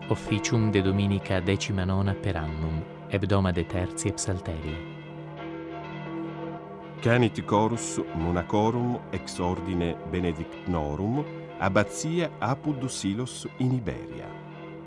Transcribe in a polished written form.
officium de dominica 19 per annum, hebdoma de tertii e psalteria. Canit chorus monacorum ex ordine benedictnorum, abbazie Apud Silos in Iberia.